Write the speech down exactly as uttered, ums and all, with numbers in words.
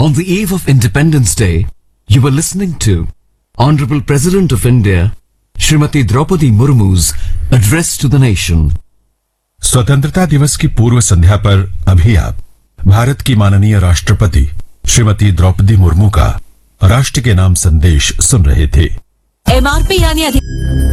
On the eve of Independence Day, you were listening to Honorable President of India, Srimati Draupadi Murmu's address to the nation. स्वतंत्रता दिवस की पूर्व संध्या पर अभी आप भारत की माननीय राष्ट्रपति श्रीमती द्रौपदी मुर्मू का राष्ट्र के नाम संदेश सुन रहे थे। एमआरपी यानी अधिक